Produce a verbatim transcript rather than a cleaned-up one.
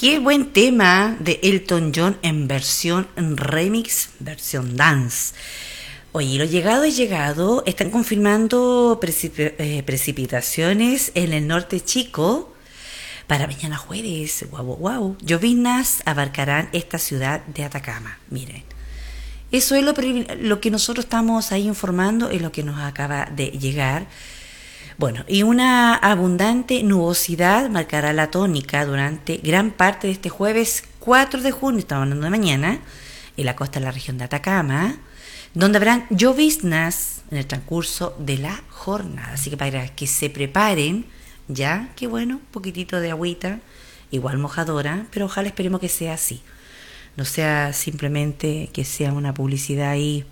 Qué buen tema de Elton John en versión remix, versión dance. Oye, lo llegado es llegado. Están confirmando precip- eh, precipitaciones en el norte chico para mañana jueves. Guau, guau, guau. Lloviznas abarcarán esta ciudad de Atacama. Miren. Eso es lo, lo que nosotros estamos ahí informando, es lo que nos acaba de llegar. Bueno, y una abundante nubosidad marcará la tónica durante gran parte de este jueves cuatro de junio, estamos hablando de mañana, en la costa de la región de Atacama, donde habrán lloviznas en el transcurso de la jornada. Así que para que se preparen, ya, qué bueno, un poquitito de agüita, igual mojadora, pero ojalá esperemos que sea así. No sea simplemente que sea una publicidad ahí